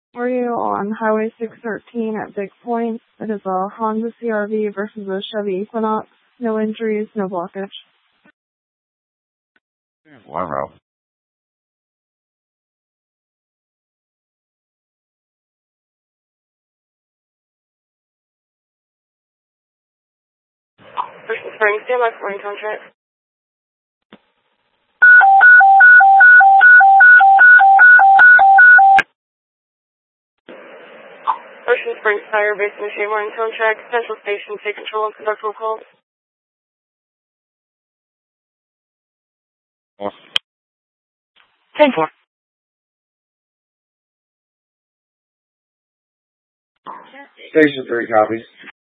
Are you on Highway 613 at Big Point? It is a Honda CRV versus a Chevy Equinox. No injuries, no blockage. Wow. Ocean Springs, stand by for contract. Ocean Springs Fire Base initiate morning contract. Central Station, take control of conductor calls. 10-4. Station 3 copies.